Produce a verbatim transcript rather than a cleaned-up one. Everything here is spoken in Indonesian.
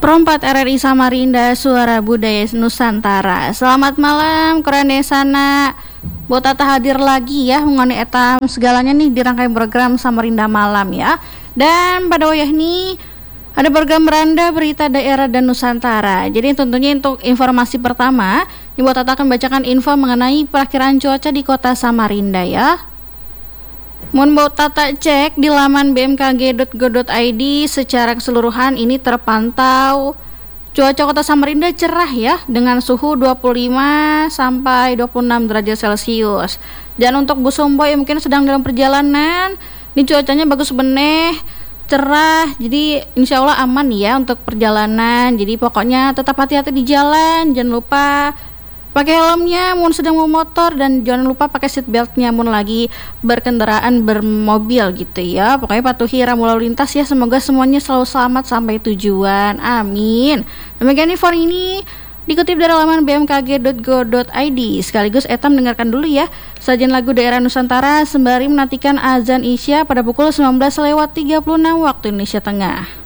Perompat R R I Samarinda, Suara Budaya Nusantara. Selamat malam, kurang sana. Buat Tata hadir lagi ya mengenai etam segalanya nih di rangkaian program Samarinda Malam ya. Dan pada wayah ini ada program beranda berita daerah dan Nusantara. Jadi tentunya untuk informasi pertama, ini buat Tata akan bacakan info mengenai perakhiran cuaca di kota Samarinda ya. Mun buat Tata cek di laman b m k g dot go dot i d secara keseluruhan ini terpantau cuaca kota Samarinda cerah ya dengan suhu dua puluh lima sampai dua puluh enam derajat Celcius. Dan untuk Bu Sombo yang mungkin sedang dalam perjalanan, ini cuacanya bagus beneh, cerah. Jadi insya Allah aman ya untuk perjalanan. Jadi pokoknya tetap hati-hati di jalan, jangan lupa pakai helmnya mun sedang mau motor, dan jangan lupa pakai seat beltnya mun lagi berkendaraan bermobil gitu ya. Pokoknya patuhi rambu lalu lintas ya. Semoga semuanya selalu selamat sampai tujuan. Amin. Demikian info ini dikutip dari laman b m k g dot go dot i d. Sekaligus etam dengarkan dulu ya sajian lagu daerah Nusantara sembari menantikan azan Isya pada pukul sembilan belas lewat tiga puluh enam waktu Indonesia Tengah.